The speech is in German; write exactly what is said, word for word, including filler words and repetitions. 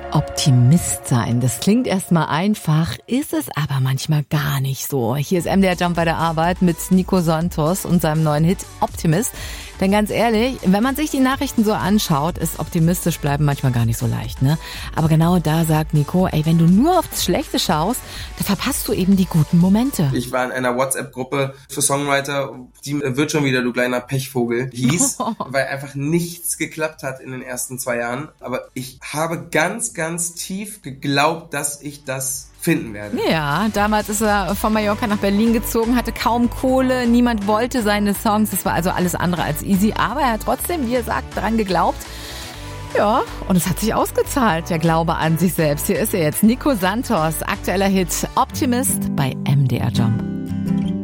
Optimist sein, das klingt erstmal einfach, ist es aber manchmal gar nicht so. Hier ist M D R Jump bei der Arbeit mit Nico Santos und seinem neuen Hit Optimist. Denn ganz ehrlich, wenn man sich die Nachrichten so anschaut, ist optimistisch bleiben manchmal gar nicht so leicht, ne? Aber genau da sagt Nico, ey, wenn du nur aufs Schlechte schaust, dann verpasst du eben die guten Momente. Ich war in einer WhatsApp-Gruppe für Songwriter, die wird schon wieder, du kleiner Pechvogel, hieß, weil einfach nichts geklappt hat in den ersten zwei Jahren. Aber ich habe ganz, ganz tief geglaubt, dass ich das finden werde. Ja, damals ist er von Mallorca nach Berlin gezogen, hatte kaum Kohle, niemand wollte seine Songs, das war also alles andere als easy, aber er hat trotzdem, wie er sagt, daran geglaubt. Ja, und es hat sich ausgezahlt, der Glaube an sich selbst. Hier ist er jetzt, Nico Santos, aktueller Hit Optimist bei M D R Jump.